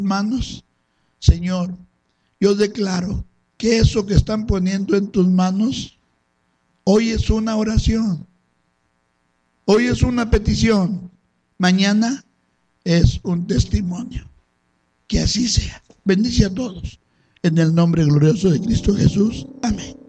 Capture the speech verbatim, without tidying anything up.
manos. Señor, yo declaro que eso que están poniendo en tus manos hoy es una oración, hoy es una petición, mañana es un testimonio. Que así sea. Bendice a todos en el nombre glorioso de Cristo Jesús. Amén.